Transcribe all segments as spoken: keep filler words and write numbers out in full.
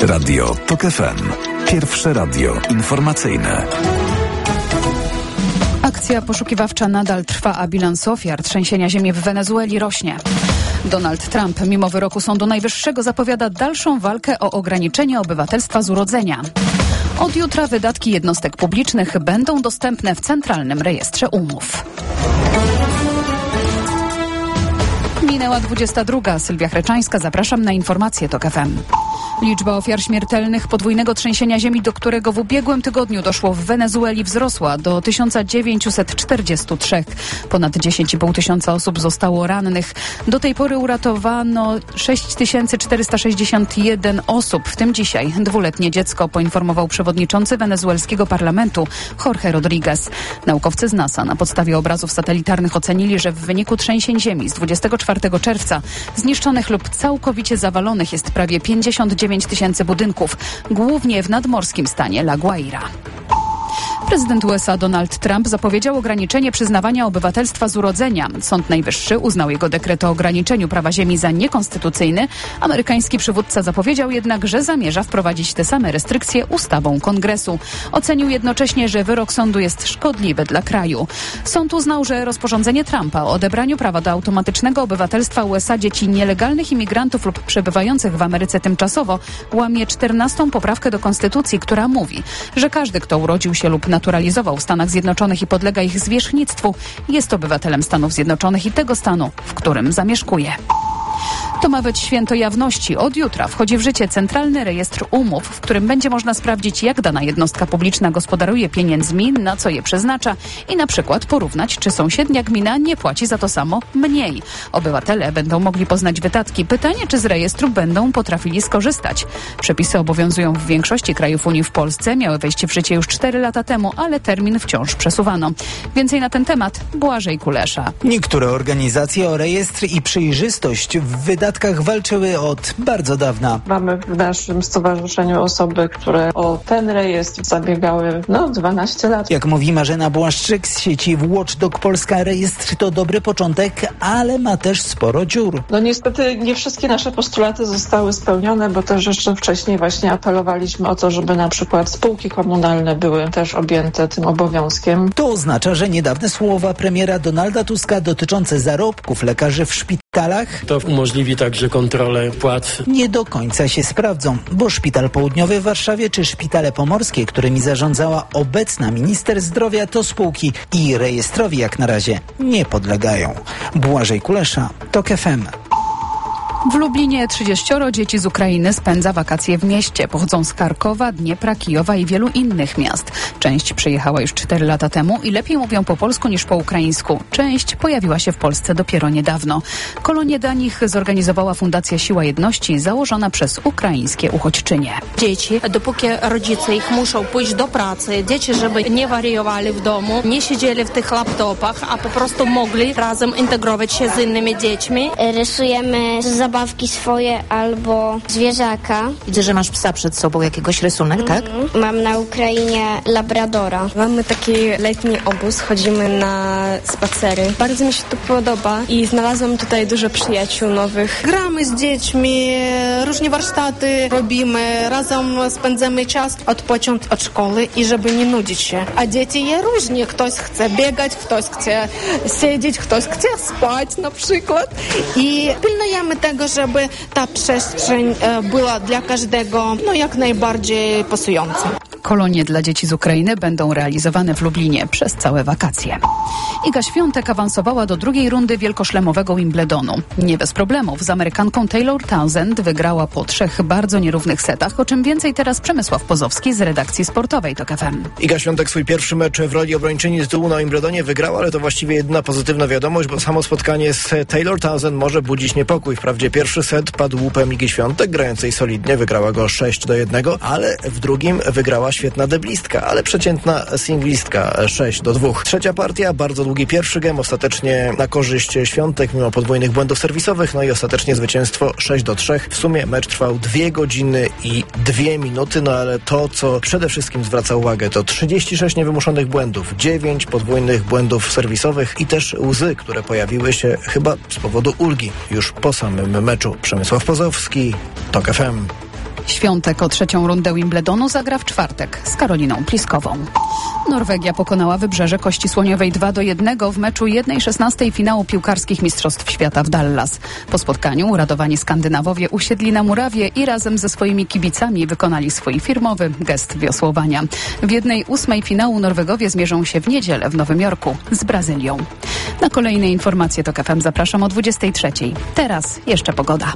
Radio TOK F M. Pierwsze radio informacyjne. Akcja poszukiwawcza nadal trwa, a bilans ofiar trzęsienia ziemi w Wenezueli rośnie. Donald Trump, mimo wyroku Sądu Najwyższego, zapowiada dalszą walkę o ograniczenie obywatelstwa z urodzenia. Od jutra wydatki jednostek publicznych będą dostępne w Centralnym Rejestrze Umów. Minęła dwudziesta druga. Sylwia Chreczańska, zapraszam na informacje TOK F M. Liczba ofiar śmiertelnych podwójnego trzęsienia ziemi, do którego w ubiegłym tygodniu doszło w Wenezueli, wzrosła do tysiąc dziewięćset czterdzieści trzy. Ponad dziesięć i pół tysiąca osób zostało rannych. Do tej pory uratowano sześć tysięcy czterysta sześćdziesiąt jeden osób, w tym dzisiaj dwuletnie dziecko, poinformował przewodniczący wenezuelskiego parlamentu Jorge Rodriguez. Naukowcy z NASA na podstawie obrazów satelitarnych ocenili, że w wyniku trzęsień ziemi z dwudziestego czwartego czerwca zniszczonych lub całkowicie zawalonych jest prawie pięćdziesiąt dziewięć tysięcy budynków, głównie w nadmorskim stanie La Guaira. Prezydent U S A Donald Trump zapowiedział ograniczenie przyznawania obywatelstwa z urodzenia. Sąd Najwyższy uznał jego dekret o ograniczeniu prawa ziemi za niekonstytucyjny. Amerykański przywódca zapowiedział jednak, że zamierza wprowadzić te same restrykcje ustawą Kongresu. Ocenił jednocześnie, że wyrok sądu jest szkodliwy dla kraju. Sąd uznał, że rozporządzenie Trumpa o odebraniu prawa do automatycznego obywatelstwa U S A dzieci nielegalnych imigrantów lub przebywających w Ameryce tymczasowo łamie czternastą poprawkę do Konstytucji, która mówi, że każdy, kto urodził się lub naturalizował w Stanach Zjednoczonych i podlega ich zwierzchnictwu, jest obywatelem Stanów Zjednoczonych i tego stanu, w którym zamieszkuje. To ma być święto jawności. Od jutra wchodzi w życie Centralny Rejestr Umów, w którym będzie można sprawdzić, jak dana jednostka publiczna gospodaruje pieniędzmi, na co je przeznacza i na przykład porównać, czy sąsiednia gmina nie płaci za to samo mniej. Obywatele będą mogli poznać wydatki. Pytanie, czy z rejestru będą potrafili skorzystać. Przepisy obowiązują w większości krajów Unii. W Polsce miały wejść w życie już cztery lata temu, ale termin wciąż przesuwano. Więcej na ten temat Błażej Kulesza. Niektóre organizacje o rejestr i przejrzystość w wydatkach walczyły od bardzo dawna. Mamy w naszym stowarzyszeniu osoby, które o ten rejestr zabiegały no dwanaście lat. Jak mówi Marzena Błaszczyk z sieci Watchdog Polska, rejestr to dobry początek, ale ma też sporo dziur. No niestety nie wszystkie nasze postulaty zostały spełnione, bo też jeszcze wcześniej właśnie apelowaliśmy o to, żeby na przykład spółki komunalne były też objęte tym obowiązkiem. To oznacza, że niedawne słowa premiera Donalda Tuska dotyczące zarobków lekarzy w szpitalach to umożliwi także kontrolę płac. Nie do końca się sprawdzą, bo Szpital Południowy w Warszawie czy szpitale pomorskie, którymi zarządzała obecna minister zdrowia, to spółki i rejestrowi jak na razie nie podlegają. Błażej Kulesza, TOK F M. W Lublinie trzydzieścioro dzieci z Ukrainy spędza wakacje w mieście. Pochodzą z Charkowa, Dniepra, Kijowa i wielu innych miast. Część przyjechała już cztery lata temu i lepiej mówią po polsku niż po ukraińsku. Część pojawiła się w Polsce dopiero niedawno. Kolonię dla nich zorganizowała Fundacja Siła Jedności, założona przez ukraińskie uchodźczynie. Dzieci, dopóki rodzice ich muszą pójść do pracy, dzieci, żeby nie wariowali w domu, nie siedzieli w tych laptopach, a po prostu mogli razem integrować się z innymi dziećmi. Rysujemy zabawki swoje albo zwierzaka. Widzę, że masz psa przed sobą, jakiegoś rysunek, tak? Mm-hmm. Mam na Ukrainie labradora. Mamy taki letni obóz, chodzimy na spacery. Bardzo mi się to podoba i znalazłam tutaj dużo przyjaciół nowych. Gramy z dziećmi, różne warsztaty robimy, razem spędzamy czas, odpocząć od szkoły i żeby nie nudzić się. A dzieci je różnie, ktoś chce biegać, ktoś chce siedzieć, ktoś chce spać na przykład i pilnujemy tego, żeby ta przestrzeń była dla każdego no jak najbardziej pasująca. Kolonie dla dzieci z Ukrainy będą realizowane w Lublinie przez całe wakacje. Iga Świątek awansowała do drugiej rundy wielkoszlemowego Wimbledonu. Nie bez problemów. Z Amerykanką Taylor Townsend wygrała po trzech bardzo nierównych setach, o czym więcej teraz Przemysław Pozowski z redakcji sportowej TOK F M. Iga Świątek swój pierwszy mecz w roli obrończyni tytułu na Wimbledonie wygrała, ale to właściwie jedyna pozytywna wiadomość, bo samo spotkanie z Taylor Townsend może budzić niepokój. Wprawdzie pierwszy set padł łupem Igi Świątek, grającej solidnie, wygrała go sześć do jednego, ale w drugim wygrała świetna deblistka, ale przeciętna singlistka sześć do dwóch. Trzecia partia, bardzo długi pierwszy gem, ostatecznie na korzyść Świątek mimo podwójnych błędów serwisowych, no i ostatecznie zwycięstwo sześć do trzech. W sumie mecz trwał dwie godziny i dwie minuty, no ale to, co przede wszystkim zwraca uwagę, to trzydzieści sześć niewymuszonych błędów, dziewięć podwójnych błędów serwisowych i też łzy, które pojawiły się chyba z powodu ulgi już po samym meczu. Przemysław Pozowski, TOK F M. Świątek o trzecią rundę Wimbledonu zagra w czwartek z Karoliną Pliskową. Norwegia pokonała Wybrzeże Kości Słoniowej dwa do jednego w meczu jednej szesnastej finału piłkarskich Mistrzostw Świata w Dallas. Po spotkaniu uradowani Skandynawowie usiedli na murawie i razem ze swoimi kibicami wykonali swój firmowy gest wiosłowania. W jednej ósmej finału Norwegowie zmierzą się w niedzielę w Nowym Jorku z Brazylią. Na kolejne informacje TOK F M zapraszam o dwudziestej trzeciej. Teraz jeszcze pogoda.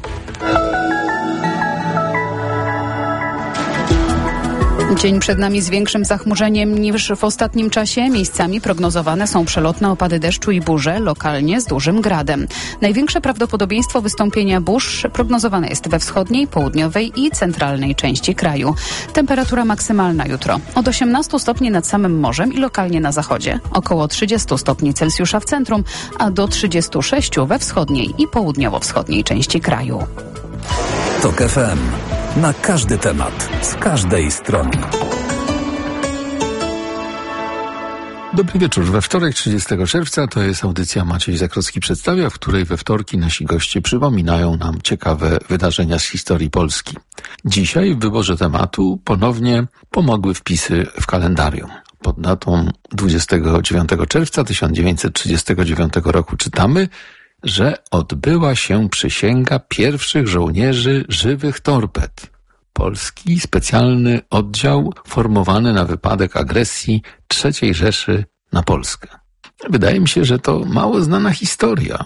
Dzień przed nami z większym zachmurzeniem niż w ostatnim czasie. Miejscami prognozowane są przelotne opady deszczu i burze, lokalnie z dużym gradem. Największe prawdopodobieństwo wystąpienia burz prognozowane jest we wschodniej, południowej i centralnej części kraju. Temperatura maksymalna jutro od osiemnastu stopni nad samym morzem i lokalnie na zachodzie, około trzydziestu stopni Celsjusza w centrum, a do trzydziestu sześciu we wschodniej i południowo-wschodniej części kraju. TOK F M. Na każdy temat, z każdej strony. Dobry wieczór. We wtorek trzydziestego czerwca to jest audycja Maciej Zakrocki przedstawia, w której we wtorki nasi goście przypominają nam ciekawe wydarzenia z historii Polski. Dzisiaj w wyborze tematu ponownie pomogły wpisy w kalendarium. Pod datą dwudziestego dziewiątego czerwca tysiąc dziewięćset trzydziestego dziewiątego roku czytamy, że odbyła się przysięga pierwszych żołnierzy żywych torped. Polski specjalny oddział formowany na wypadek agresji trzeciej Rzeszy na Polskę. Wydaje mi się, że to mało znana historia.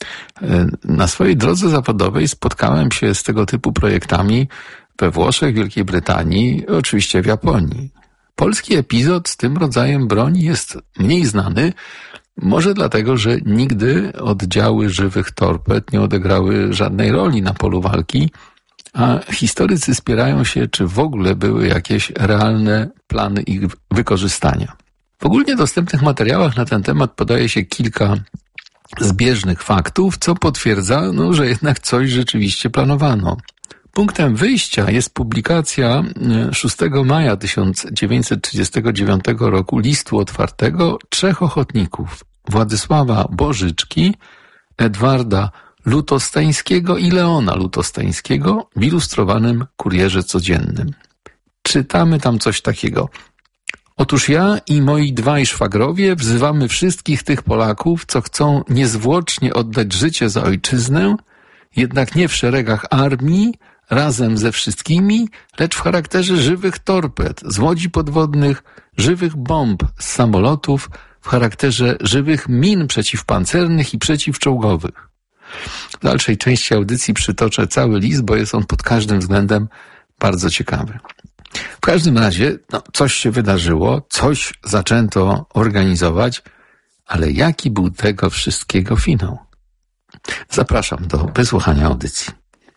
Na swojej drodze zawodowej spotkałem się z tego typu projektami we Włoszech, Wielkiej Brytanii, oczywiście w Japonii. Polski epizod z tym rodzajem broni jest mniej znany, może dlatego, że nigdy oddziały żywych torped nie odegrały żadnej roli na polu walki, a historycy spierają się, czy w ogóle były jakieś realne plany ich wykorzystania. W ogólnie dostępnych materiałach na ten temat podaje się kilka zbieżnych faktów, co potwierdza, no, że jednak coś rzeczywiście planowano. Punktem wyjścia jest publikacja szóstego maja tysiąc dziewięćset trzydziestego dziewiątego roku listu otwartego trzech ochotników: Władysława Bożyczki, Edwarda Lutostańskiego i Leona Lutostańskiego w ilustrowanym Kurierze Codziennym. Czytamy tam coś takiego. Otóż ja i moi dwaj szwagrowie wzywamy wszystkich tych Polaków, co chcą niezwłocznie oddać życie za ojczyznę, jednak nie w szeregach armii, razem ze wszystkimi, lecz w charakterze żywych torped, z łodzi podwodnych, żywych bomb z samolotów, w charakterze żywych min przeciwpancernych i przeciwczołgowych. W dalszej części audycji przytoczę cały list, bo jest on pod każdym względem bardzo ciekawy. W każdym razie, no, coś się wydarzyło, coś zaczęto organizować, ale jaki był tego wszystkiego finał? Zapraszam do wysłuchania audycji.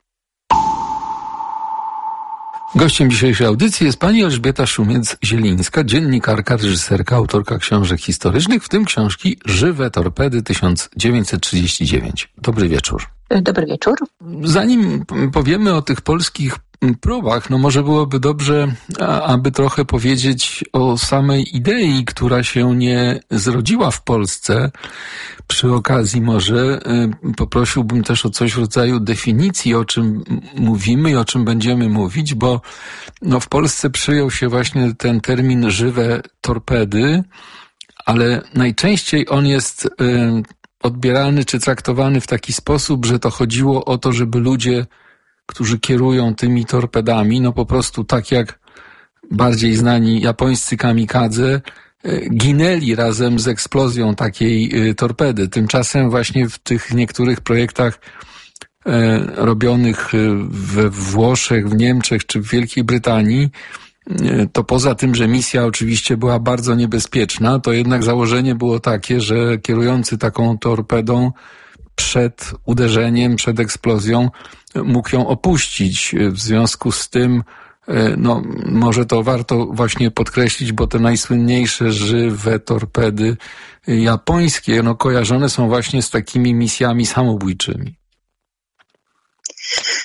Gościem dzisiejszej audycji jest pani Elżbieta Szumiec-Zielińska, dziennikarka, reżyserka, autorka książek historycznych, w tym książki Żywe torpedy tysiąc dziewięćset trzydzieści dziewięć. Dobry wieczór. Dobry wieczór. Zanim powiemy o tych polskich próbach, no może byłoby dobrze, aby trochę powiedzieć o samej idei, która się nie zrodziła w Polsce. Przy okazji może poprosiłbym też o coś w rodzaju definicji, o czym mówimy i o czym będziemy mówić, bo no w Polsce przyjął się właśnie ten termin żywe torpedy, ale najczęściej on jest odbierany czy traktowany w taki sposób, że to chodziło o to, żeby ludzie, którzy kierują tymi torpedami, no po prostu tak jak bardziej znani japońscy kamikadze, ginęli razem z eksplozją takiej torpedy. Tymczasem właśnie w tych niektórych projektach robionych we Włoszech, w Niemczech czy w Wielkiej Brytanii, to poza tym, że misja oczywiście była bardzo niebezpieczna, to jednak założenie było takie, że kierujący taką torpedą przed uderzeniem, przed eksplozją mógł ją opuścić. W związku z tym, no, może to warto właśnie podkreślić, bo te najsłynniejsze żywe torpedy japońskie, no, kojarzone są właśnie z takimi misjami samobójczymi.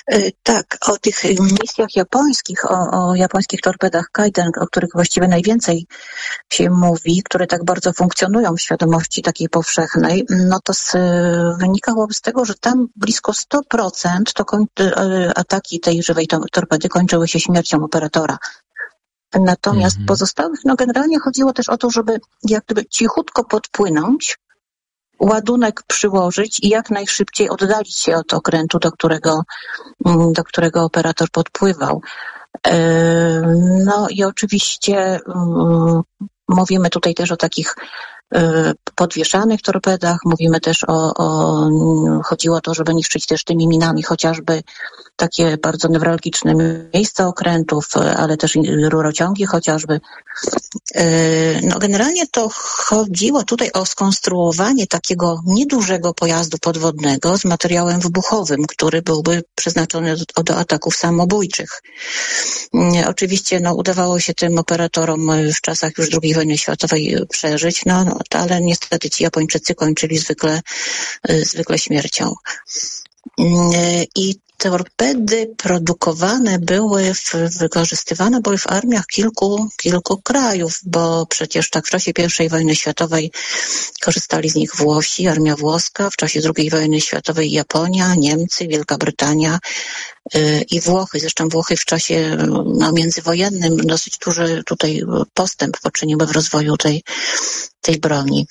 Tak, o tych misjach japońskich, o, o japońskich torpedach Kaiten, o których właściwie najwięcej się mówi, które tak bardzo funkcjonują w świadomości takiej powszechnej, no to z, wynikało z tego, że tam blisko sto procent to koń, ataki tej żywej torpedy kończyły się śmiercią operatora. Natomiast mhm. pozostałych, no generalnie chodziło też o to, żeby jak gdyby cichutko podpłynąć, ładunek przyłożyć i jak najszybciej oddalić się od okrętu, do którego, do którego operator podpływał. No i oczywiście mówimy tutaj też o takich podwieszanych torpedach, mówimy też o, o chodziło o to, żeby niszczyć też tymi minami chociażby takie bardzo newralgiczne miejsca okrętów, ale też rurociągi chociażby. No generalnie to chodziło tutaj o skonstruowanie takiego niedużego pojazdu podwodnego z materiałem wybuchowym, który byłby przeznaczony do, do ataków samobójczych. Oczywiście no, udawało się tym operatorom w czasach już drugiej wojny światowej przeżyć, no, no ale niestety ci Japończycy kończyli zwykle, zwykle śmiercią. I torpedy produkowane były, w, wykorzystywane były w armiach kilku, kilku krajów, bo przecież tak w czasie pierwszej wojny światowej korzystali z nich Włosi, armia włoska, w czasie drugiej wojny światowej Japonia, Niemcy, Wielka Brytania yy, i Włochy. Zresztą Włochy w czasie no, międzywojennym dosyć duży tutaj postęp poczyniły w rozwoju tej, tej broni.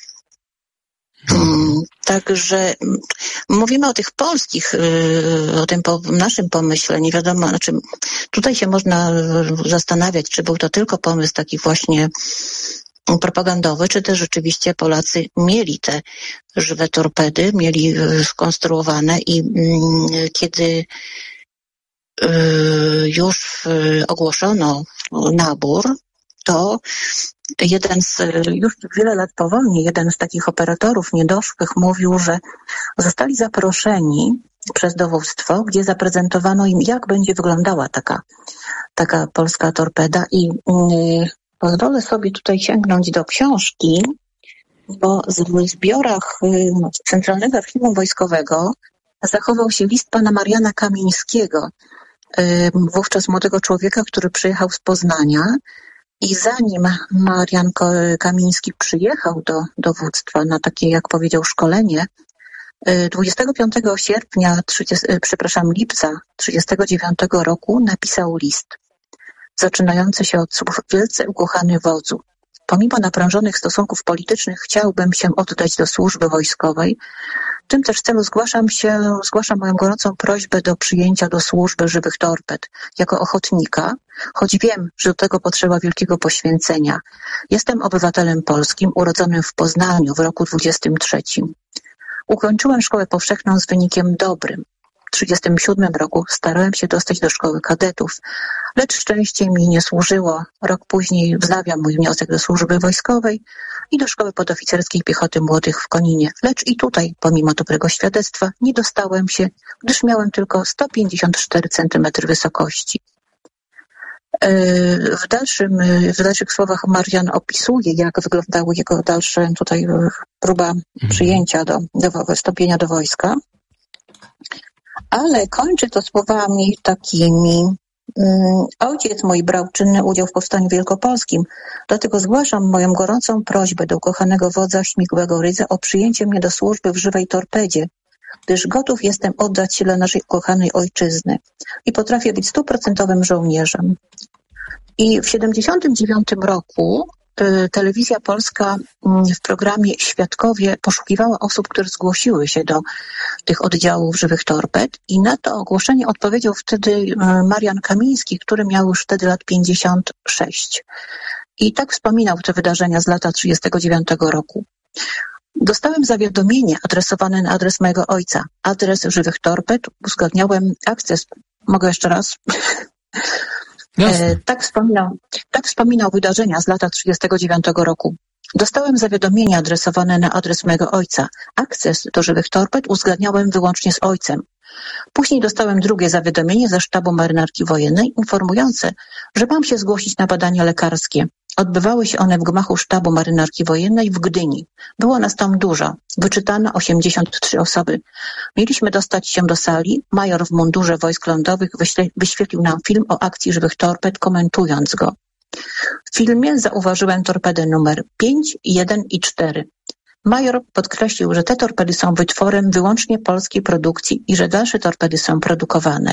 Hmm, także mówimy o tych polskich, o tym po, naszym pomyśle, nie wiadomo, znaczy tutaj się można zastanawiać, czy był to tylko pomysł taki właśnie propagandowy, czy też rzeczywiście Polacy mieli te żywe torpedy, mieli skonstruowane i mm, kiedy y, już y, ogłoszono nabór, to jeden z, już wiele lat po wojnie, jeden z takich operatorów niedoszłych mówił, że zostali zaproszeni przez dowództwo, gdzie zaprezentowano im, jak będzie wyglądała taka, taka polska torpeda i yy, pozwolę sobie tutaj sięgnąć do książki, bo w zbiorach yy, Centralnego Archiwum Wojskowego zachował się list pana Mariana Kamińskiego, yy, wówczas młodego człowieka, który przyjechał z Poznania. I zanim Marian Kamiński przyjechał do dowództwa na takie, jak powiedział, szkolenie, dwudziestego piątego sierpnia, trzydziestego, przepraszam, lipca trzydziestego dziewiątego roku napisał list, zaczynający się od słów: wielce ukochany wodzu, pomimo naprężonych stosunków politycznych chciałbym się oddać do służby wojskowej. W tym też celu zgłaszam się, zgłaszam moją gorącą prośbę do przyjęcia do służby żywych torped jako ochotnika, choć wiem, że do tego potrzeba wielkiego poświęcenia. Jestem obywatelem polskim, urodzonym w Poznaniu w roku dwudziestym trzecim. Ukończyłem szkołę powszechną z wynikiem dobrym. W trzydziestym siódmym roku starałem się dostać do szkoły kadetów, lecz szczęście mi nie służyło. Rok później wznawiam mój wniosek do służby wojskowej i do szkoły podoficerskiej piechoty młodych w Koninie. Lecz i tutaj, pomimo dobrego świadectwa, nie dostałem się, gdyż miałem tylko sto pięćdziesiąt cztery centymetry wysokości. W, dalszym, w dalszych słowach Marian opisuje, jak wyglądały jego dalsze tutaj próba mhm. przyjęcia do, do wstąpienia do wojska, ale kończy to słowami takimi: ojciec mój brał czynny udział w powstaniu wielkopolskim, dlatego zgłaszam moją gorącą prośbę do ukochanego wodza Śmigłego Rydza o przyjęcie mnie do służby w żywej torpedzie, gdyż gotów jestem oddać się dla naszej ukochanej ojczyzny i potrafię być stuprocentowym żołnierzem. I w siedemdziesiątym dziewiątym roku y, telewizja polska y, w programie Świadkowie poszukiwała osób, które zgłosiły się do tych oddziałów żywych torped i na to ogłoszenie odpowiedział wtedy y, Marian Kamiński, który miał już wtedy lat pięćdziesiąt sześć. I tak wspominał te wydarzenia z lata trzydziestego dziewiątego roku. Dostałem zawiadomienie adresowane na adres mojego ojca. Adres żywych torped, uzgadniałem akces. Mogę jeszcze raz? E, tak, wspominał, tak wspominał wydarzenia z lata trzydziestego dziewiątego roku. Dostałem zawiadomienie adresowane na adres mojego ojca. Akces do żywych torped uzgadniałem wyłącznie z ojcem. Później dostałem drugie zawiadomienie ze sztabu marynarki wojennej informujące, że mam się zgłosić na badania lekarskie. Odbywały się one w gmachu sztabu Marynarki Wojennej w Gdyni. Było nas tam dużo. Wyczytano osiemdziesiąt trzy osoby. Mieliśmy dostać się do sali. Major w mundurze wojsk lądowych wyśle- wyświetlił nam film o akcji żywych torped, komentując go. W filmie zauważyłem torpedę numer pięć, jeden i cztery. Major podkreślił, że te torpedy są wytworem wyłącznie polskiej produkcji i że dalsze torpedy są produkowane.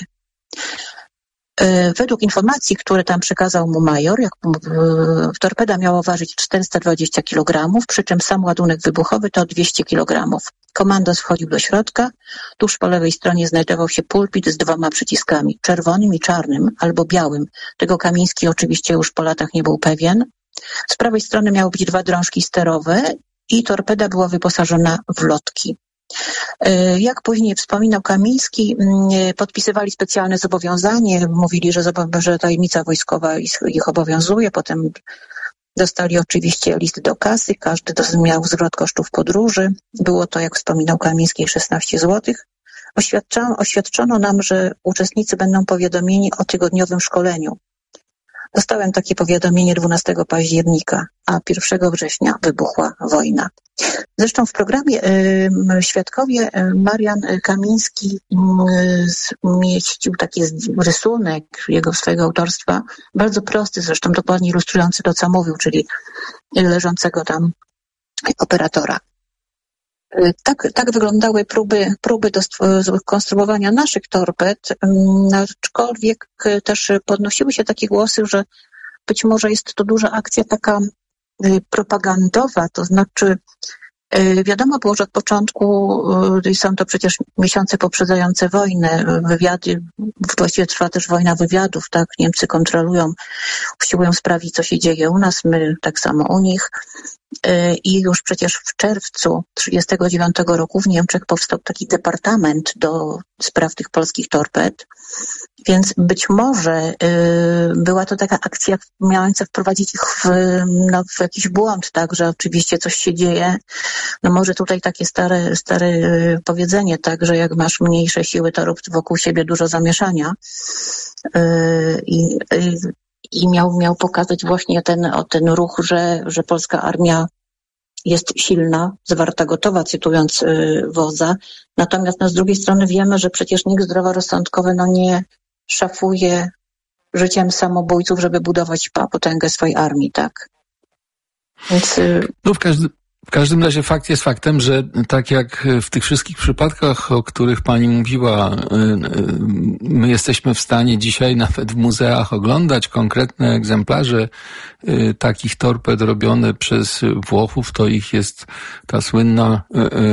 Według informacji, które tam przekazał mu major, jak torpeda miała ważyć czterysta dwadzieścia kilogramów, przy czym sam ładunek wybuchowy to dwieście kilogramów. Komandos wchodził do środka. Tuż po lewej stronie znajdował się pulpit z dwoma przyciskami, czerwonym i czarnym, albo białym. Tego Kamiński oczywiście już po latach nie był pewien. Z prawej strony miały być dwa drążki sterowe i torpeda była wyposażona w lotki. Jak później wspominał Kamiński, podpisywali specjalne zobowiązanie, mówili, że, że tajemnica wojskowa ich obowiązuje, potem dostali oczywiście list do kasy, każdy miał zwrot kosztów podróży, było to, jak wspominał Kamiński, szesnaście złotych. Oświadczono, oświadczono nam, że uczestnicy będą powiadomieni o tygodniowym szkoleniu. Dostałem takie powiadomienie dwunastego października, a pierwszego września wybuchła wojna. Zresztą w programie y, świadkowie y, Marian Kamiński y, zmieścił taki rysunek jego swojego autorstwa, bardzo prosty, zresztą dokładnie ilustrujący to, co mówił, czyli leżącego tam operatora. Y, tak, tak wyglądały próby, próby do konstruowania naszych torped, y, aczkolwiek y, też podnosiły się takie głosy, że być może jest to duża akcja taka y, propagandowa, to znaczy wiadomo było, że od początku, są to przecież miesiące poprzedzające wojnę, wywiady, właściwie trwa też wojna wywiadów, tak, Niemcy kontrolują, usiłują sprawdzić, co się dzieje u nas, my tak samo u nich. I już przecież w czerwcu trzydziestego dziewiątego roku w Niemczech powstał taki departament do spraw tych polskich torped, więc być może y, była to taka akcja mająca wprowadzić ich w, no, w jakiś błąd, tak, że oczywiście coś się dzieje. No może tutaj takie stare, stare y, powiedzenie, tak, że jak masz mniejsze siły, to rób wokół siebie dużo zamieszania. Y, i, y, I miał, miał pokazać właśnie ten, o ten ruch, że, że polska armia jest silna, zwarta, gotowa, cytując y, Wodza. Natomiast no, z drugiej strony wiemy, że przecież nikt zdroworozsądkowy no, nie szafuje życiem samobójców, żeby budować potęgę swojej armii, tak? Więc... Y... No w każdym... W każdym razie fakt jest faktem, że tak jak w tych wszystkich przypadkach, o których pani mówiła, my jesteśmy w stanie dzisiaj nawet w muzeach oglądać konkretne egzemplarze takich torped robione przez Włochów, to ich jest ta słynna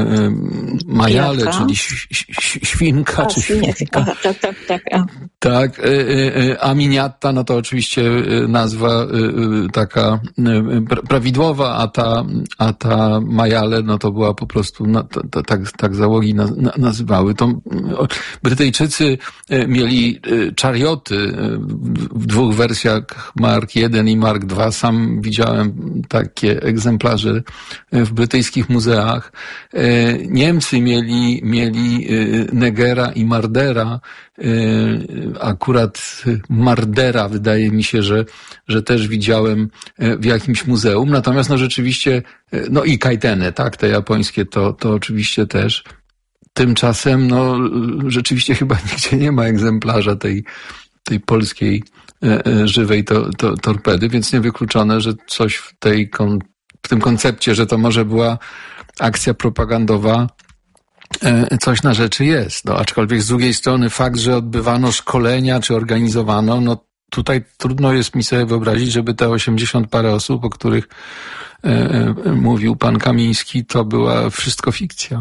Majale, Jaka? czyli świnka, a, czy świnka. Aha, tak, tak, tak. A. Tak, a miniatta, no to oczywiście nazwa taka prawidłowa, a ta, a ta Majale, no to była po prostu, no, to, to, tak, tak załogi na, na, nazywały. To Brytyjczycy mieli czarioty w dwóch wersjach, Mark jeden i Mark dwa. Sam widziałem takie egzemplarze w brytyjskich muzeach. Niemcy mieli, mieli Negera i Mardera. Akurat Mardera wydaje mi się, że, że też widziałem w jakimś muzeum. Natomiast no rzeczywiście, no i Kaiteny, tak, te japońskie to, to oczywiście też. Tymczasem no rzeczywiście chyba nigdzie nie ma egzemplarza tej, tej polskiej żywej to, to, torpedy, więc niewykluczone, że coś w tej, w tym koncepcie, że to może była akcja propagandowa, coś na rzeczy jest. No, aczkolwiek z drugiej strony fakt, że odbywano szkolenia, czy organizowano, no tutaj trudno jest mi sobie wyobrazić, żeby te osiemdziesiąt parę osób, o których e, e, mówił pan Kamiński, to była wszystko fikcja.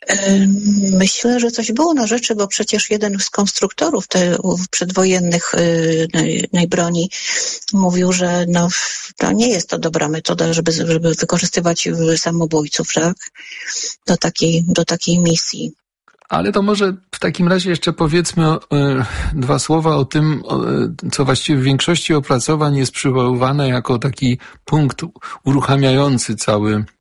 Myślę, że coś było na rzeczy, bo przecież jeden z konstruktorów te przedwojennych broni mówił, że no, to nie jest to dobra metoda, żeby, żeby wykorzystywać samobójców, tak? Do takiej, do takiej misji. Ale to może w takim razie jeszcze powiedzmy e, dwa słowa o tym, o, co właściwie w większości opracowań jest przywoływane jako taki punkt uruchamiający cały